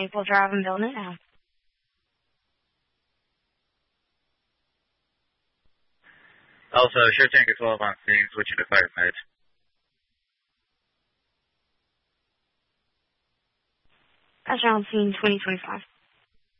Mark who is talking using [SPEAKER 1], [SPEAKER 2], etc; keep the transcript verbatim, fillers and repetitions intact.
[SPEAKER 1] Maple Drive and building it now.
[SPEAKER 2] Also, show tanker twelve on scene, switching to fire mode.
[SPEAKER 1] That's around scene twenty twenty-five.